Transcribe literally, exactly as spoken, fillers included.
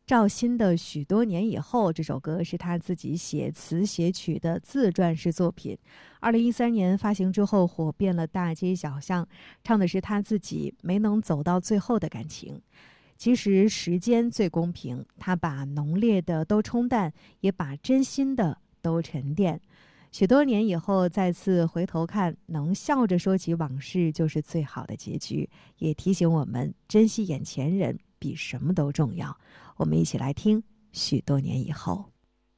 赵鑫的《许多年以后》这首歌是他自己写词写曲的自传式作品，二零一三年发行之后火遍了大街小巷，唱的是他自己没能走到最后的感情。其实时间最公平，他把浓烈的都冲淡，也把真心的都沉淀。许多年以后再次回头看，能笑着说起往事就是最好的结局，也提醒我们珍惜眼前人比什么都重要。我们一起来听《许多年以后》。